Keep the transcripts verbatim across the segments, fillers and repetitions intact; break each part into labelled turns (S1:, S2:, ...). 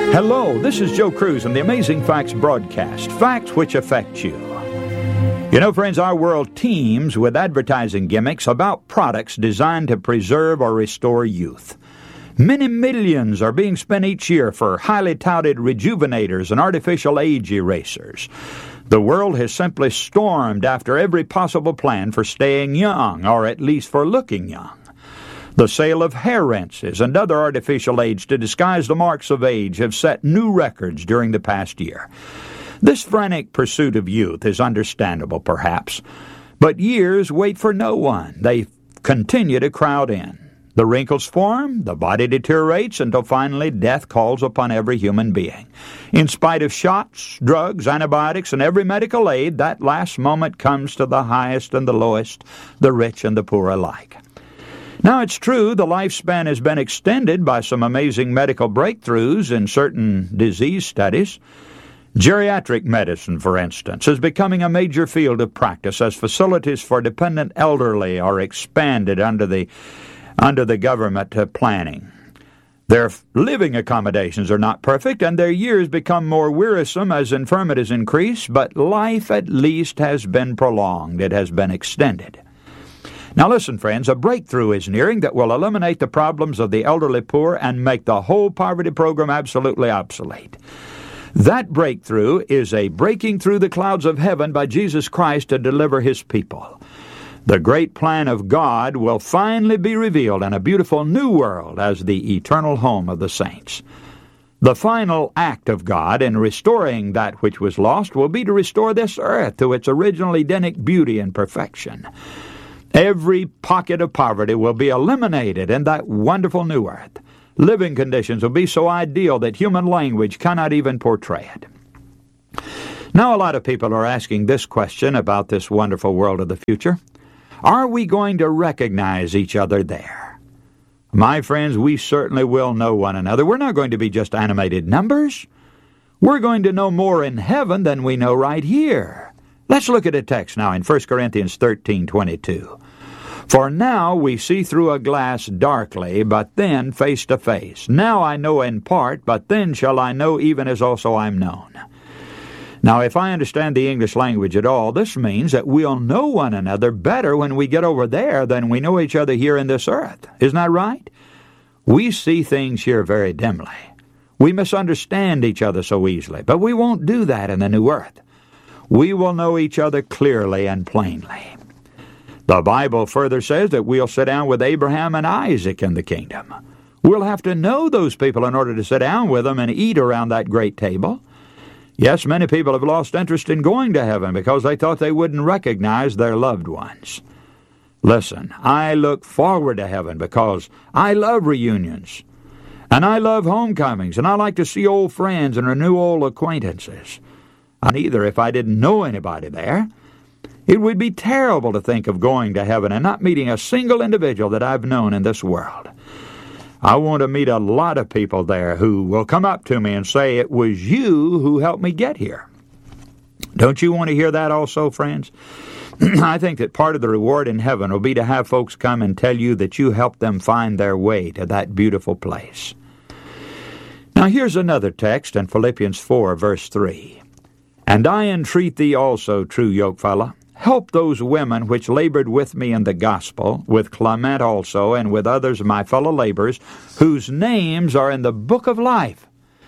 S1: Hello, this is Joe Cruz on the Amazing Facts broadcast, facts which affect you. You know, friends, our world teems with advertising gimmicks about products designed to preserve or restore youth. Many millions are being spent each year for highly touted rejuvenators and artificial age erasers. The world has simply stormed after every possible plan for staying young, or at least for looking young. The sale of hair rinses and other artificial age to disguise the marks of age have set new records during the past year. This frantic pursuit of youth is understandable, perhaps, but years wait for no one. They continue to crowd in. The wrinkles form, the body deteriorates, until finally death calls upon every human being. In spite of shots, drugs, antibiotics, and every medical aid, that last moment comes to the highest and the lowest, the rich and the poor alike. Now, it's true the lifespan has been extended by some amazing medical breakthroughs in certain disease studies. Geriatric medicine, for instance, is becoming a major field of practice as facilities for dependent elderly are expanded under the under the government uh, planning. Their living accommodations are not perfect, and their years become more wearisome as infirmities increase, but life at least has been prolonged. It has been extended. Now listen, friends, a breakthrough is nearing that will eliminate the problems of the elderly poor and make the whole poverty program absolutely obsolete. That breakthrough is a breaking through the clouds of heaven by Jesus Christ to deliver His people. The great plan of God will finally be revealed in a beautiful new world as the eternal home of the saints. The final act of God in restoring that which was lost will be to restore this earth to its original Edenic beauty and perfection. Every pocket of poverty will be eliminated in that wonderful new earth. Living conditions will be so ideal that human language cannot even portray it. Now, a lot of people are asking this question about this wonderful world of the future. Are we going to recognize each other there? My friends, we certainly will know one another. We're not going to be just animated numbers. We're going to know more in heaven than we know right here. Let's look at a text now in First Corinthians thirteen twenty-two. For now we see through a glass darkly, but then face to face. Now I know in part, but then shall I know even as also I am known. Now, if I understand the English language at all, this means that we'll know one another better when we get over there than we know each other here in this earth. Isn't that right? We see things here very dimly. We misunderstand each other so easily, but we won't do that in the new earth. We will know each other clearly and plainly. The Bible further says that we'll sit down with Abraham and Isaac in the kingdom. We'll have to know those people in order to sit down with them and eat around that great table. Yes, many people have lost interest in going to heaven because they thought they wouldn't recognize their loved ones. Listen, I look forward to heaven because I love reunions, and I love homecomings, and I like to see old friends and renew old acquaintances. And either if I didn't know anybody there, it would be terrible to think of going to heaven and not meeting a single individual that I've known in this world. I want to meet a lot of people there who will come up to me and say, it was you who helped me get here. Don't you want to hear that also, friends? I think that part of the reward in heaven will be to have folks come and tell you that you helped them find their way to that beautiful place. Now here's another text in Philippians four, verse three. And I entreat thee also, true yokefellow, help those women which labored with me in the gospel, with Clement also, and with others my fellow laborers, whose names are in the book of life.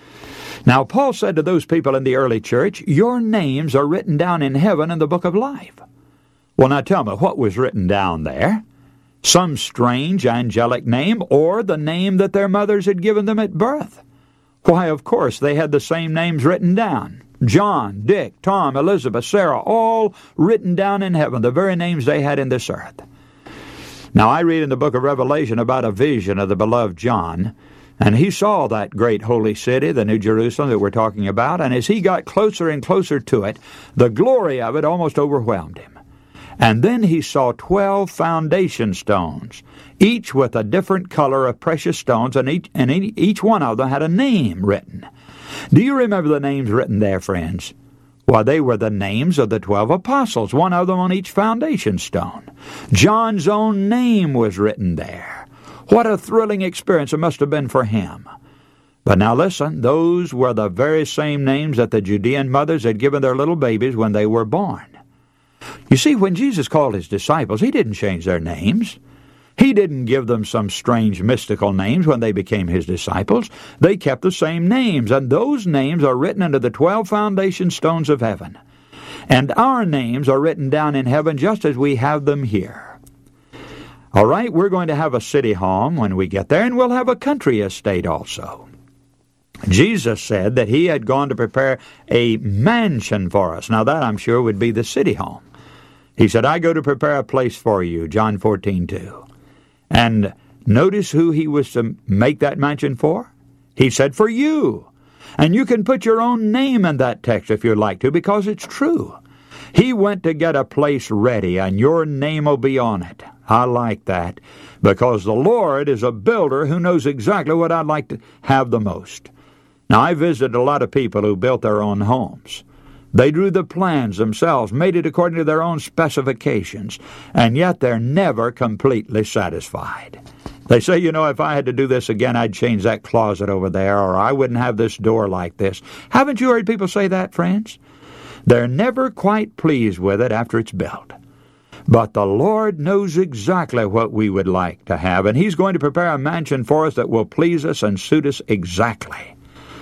S1: Now Paul said to those people in the early church, your names are written down in heaven in the book of life. Well, now tell me, what was written down there? Some strange angelic name, or the name that their mothers had given them at birth? Why, of course, they had the same names written down. John, Dick, Tom, Elizabeth, Sarah, all written down in heaven, the very names they had in this earth. Now, I read in the book of Revelation about a vision of the beloved John, and he saw that great holy city, the New Jerusalem that we're talking about, and as he got closer and closer to it, the glory of it almost overwhelmed him. And then he saw twelve foundation stones, each with a different color of precious stones, and each, and each one of them had a name written. Do you remember the names written there, friends? Why, they were the names of the twelve apostles, one of them on each foundation stone. John's own name was written there. What a thrilling experience it must have been for him. But now listen, those were the very same names that the Judean mothers had given their little babies when they were born. You see, when Jesus called his disciples, he didn't change their names. He didn't give them some strange mystical names when they became his disciples. They kept the same names, and those names are written into the twelve foundation stones of heaven. And our names are written down in heaven just as we have them here. All right, we're going to have a city home when we get there, and we'll have a country estate also. Jesus said that he had gone to prepare a mansion for us. Now that, I'm sure, would be the city home. He said, I go to prepare a place for you, John fourteen two. And notice who he was to make that mansion for? He said, for you. And you can put your own name in that text if you'd like to, because it's true. He went to get a place ready, and your name will be on it. I like that, because the Lord is a builder who knows exactly what I'd like to have the most. Now, I visited a lot of people who built their own homes. They drew the plans themselves, made it according to their own specifications, and yet they're never completely satisfied. They say, you know, if I had to do this again, I'd change that closet over there, or I wouldn't have this door like this. Haven't you heard people say that, friends? They're never quite pleased with it after it's built. But the Lord knows exactly what we would like to have, and he's going to prepare a mansion for us that will please us and suit us exactly.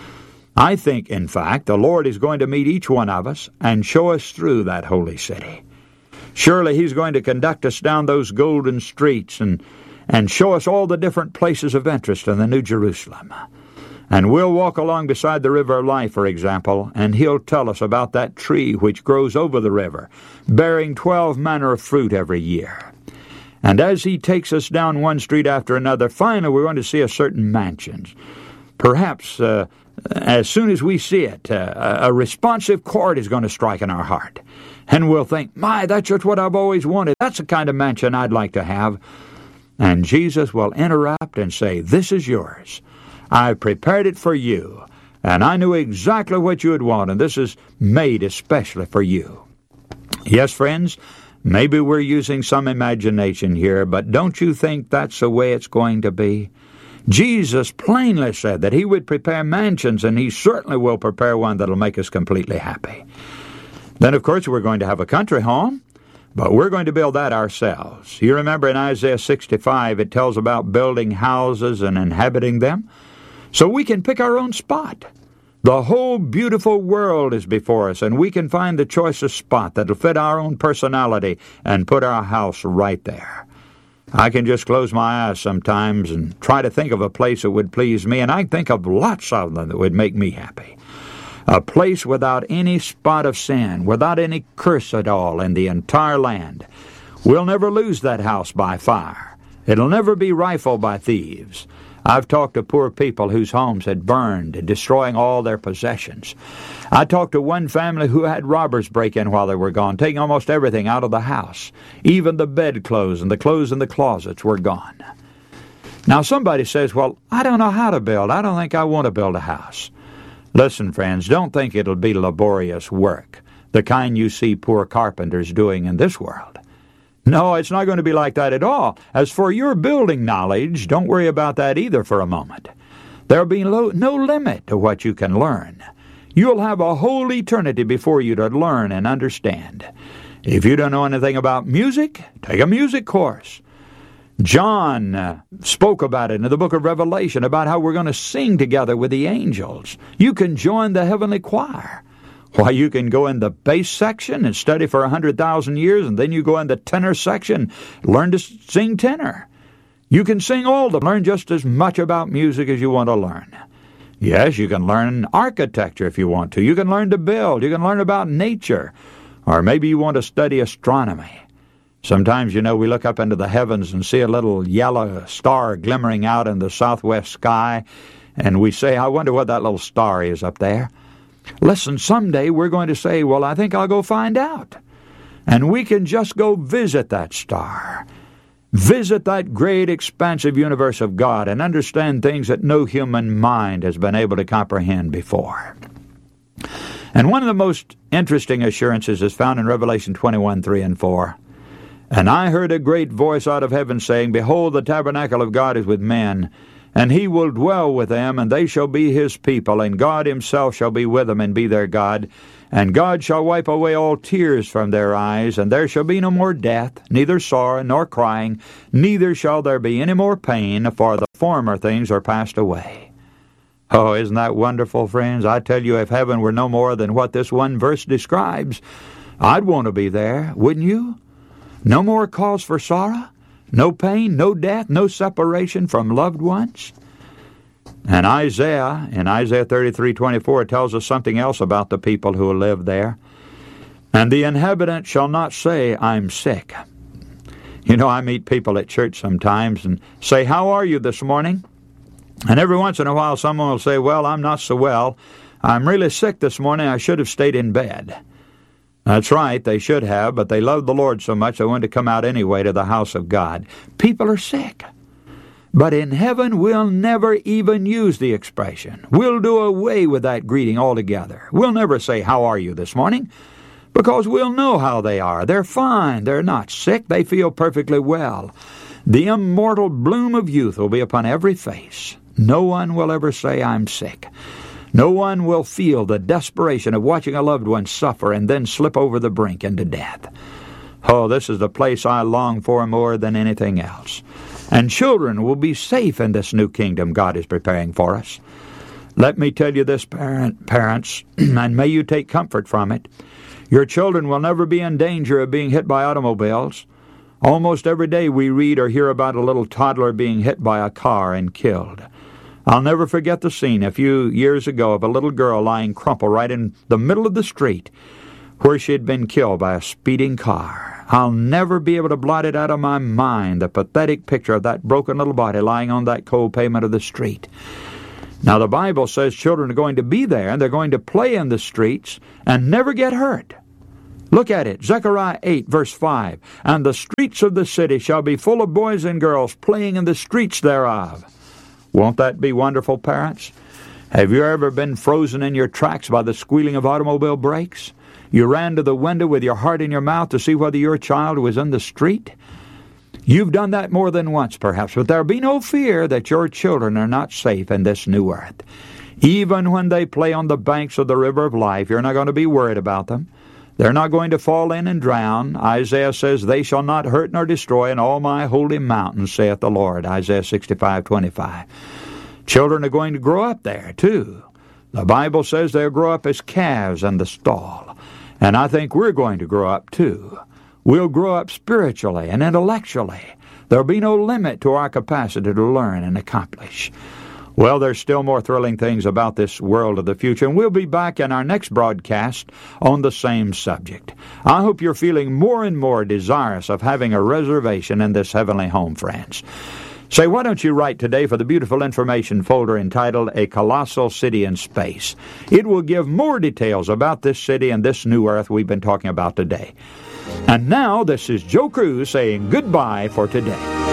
S1: I think, in fact, the Lord is going to meet each one of us and show us through that holy city. Surely he's going to conduct us down those golden streets and, and show us all the different places of interest in the New Jerusalem. And we'll walk along beside the river of life, for example, and he'll tell us about that tree which grows over the river, bearing twelve manner of fruit every year. And as he takes us down one street after another, finally we're going to see a certain mansion. Perhaps uh, as soon as we see it, uh, a responsive chord is going to strike in our heart. And we'll think, my, that's just what I've always wanted. That's the kind of mansion I'd like to have. And Jesus will interrupt and say, this is yours. I've prepared it for you, and I knew exactly what you would want, and this is made especially for you. Yes, friends, maybe we're using some imagination here, but don't you think that's the way it's going to be? Jesus plainly said that he would prepare mansions, and he certainly will prepare one that'll make us completely happy. Then, of course, we're going to have a country home, but we're going to build that ourselves. You remember in Isaiah sixty-five, it tells about building houses and inhabiting them. So we can pick our own spot. The whole beautiful world is before us, and we can find the choicest spot that'll fit our own personality and put our house right there. I can just close my eyes sometimes and try to think of a place that would please me, and I think of lots of them that would make me happy. A place without any spot of sin, without any curse at all in the entire land. We'll never lose that house by fire. It'll never be rifled by thieves. I've talked to poor people whose homes had burned, destroying all their possessions. I talked to one family who had robbers break in while they were gone, taking almost everything out of the house. Even the bedclothes and the clothes in the closets were gone. Now somebody says, well, I don't know how to build. I don't think I want to build a house. Listen, friends, don't think it'll be laborious work, the kind you see poor carpenters doing in this world. No, it's not going to be like that at all. As for your building knowledge, don't worry about that either for a moment. There'll be no, no limit to what you can learn. You'll have a whole eternity before you to learn and understand. If you don't know anything about music, take a music course. John uh, spoke about it in the book of Revelation, about how we're going to sing together with the angels. You can join the heavenly choir. Why, you can go in the bass section and study for a hundred thousand years, and then you go in the tenor section, learn to sing tenor. You can sing all of them, learn just as much about music as you want to learn. Yes, you can learn architecture if you want to. You can learn to build. You can learn about nature. Or maybe you want to study astronomy. Sometimes, you know, we look up into the heavens and see a little yellow star glimmering out in the southwest sky, and we say, I wonder what that little star is up there. Listen, someday we're going to say, well, I think I'll go find out. And we can just go visit that star. Visit that great expansive universe of God and understand things that no human mind has been able to comprehend before. And one of the most interesting assurances is found in Revelation twenty-one, three and four. And I heard a great voice out of heaven saying, Behold, the tabernacle of God is with men, and he will dwell with them, and they shall be his people, and God himself shall be with them and be their God. And God shall wipe away all tears from their eyes, and there shall be no more death, neither sorrow nor crying, neither shall there be any more pain, for the former things are passed away. Oh, isn't that wonderful, friends? I tell you, if heaven were no more than what this one verse describes, I'd want to be there, wouldn't you? No more cause for sorrow, no pain, no death, no separation from loved ones. And Isaiah, in Isaiah thirty-three twenty-four, tells us something else about the people who live there. And the inhabitant shall not say, I'm sick. You know, I meet people at church sometimes and say, how are you this morning? And every once in a while someone will say, well, I'm not so well. I'm really sick this morning. I should have stayed in bed. That's right, they should have, but they loved the Lord so much they wanted to come out anyway to the house of God. People are sick. But in heaven, we'll never even use the expression. We'll do away with that greeting altogether. We'll never say, how are you this morning? Because we'll know how they are. They're fine. They're not sick. They feel perfectly well. The immortal bloom of youth will be upon every face. No one will ever say, I'm sick. No one will feel the desperation of watching a loved one suffer and then slip over the brink into death. Oh, this is the place I long for more than anything else. And children will be safe in this new kingdom God is preparing for us. Let me tell you this, parent, parents, and may you take comfort from it. Your children will never be in danger of being hit by automobiles. Almost every day we read or hear about a little toddler being hit by a car and killed. I'll never forget the scene a few years ago of a little girl lying crumpled right in the middle of the street where she had been killed by a speeding car. I'll never be able to blot it out of my mind, the pathetic picture of that broken little body lying on that cold pavement of the street. Now, the Bible says children are going to be there, and they're going to play in the streets and never get hurt. Look at it, Zechariah eight, verse five. And the streets of the city shall be full of boys and girls playing in the streets thereof. Won't that be wonderful, parents? Have you ever been frozen in your tracks by the squealing of automobile brakes? You ran to the window with your heart in your mouth to see whether your child was in the street? You've done that more than once, perhaps, but there'll be no fear that your children are not safe in this new earth. Even when they play on the banks of the river of life, you're not going to be worried about them. They're not going to fall in and drown. Isaiah says, they shall not hurt nor destroy in all my holy mountains, saith the Lord. Isaiah sixty-five twenty-five. Children are going to grow up there, too. The Bible says they'll grow up as calves in the stall. And I think we're going to grow up, too. We'll grow up spiritually and intellectually. There'll be no limit to our capacity to learn and accomplish. Well, there's still more thrilling things about this world of the future, and we'll be back in our next broadcast on the same subject. I hope you're feeling more and more desirous of having a reservation in this heavenly home, friends. Say, why don't you write today for the beautiful information folder entitled A Colossal City in Space? It will give more details about this city and this new earth we've been talking about today. And now, this is Joe Cruz saying goodbye for today.